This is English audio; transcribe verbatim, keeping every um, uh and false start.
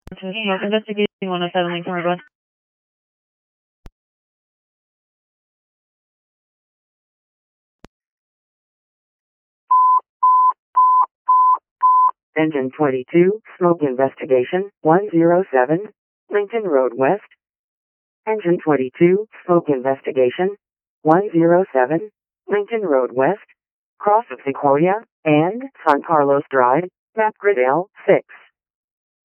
New York, investigating one oh seven Lincoln Road West. Engine twenty-two, smoke investigation, one oh seven, Lincoln Road West. Engine twenty-two, smoke investigation, one oh seven, Lincoln Road West, cross of Sequoia and San Carlos Drive, map grid L six.